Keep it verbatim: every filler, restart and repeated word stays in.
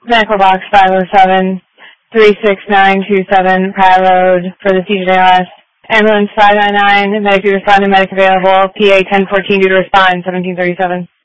Medical box five oh seven, three six nine two seven, Pratt Road for the C J R S. Ambulance five nine nine, medic due to respond and medic available. P A ten fourteen due to respond, seventeen thirty-seven.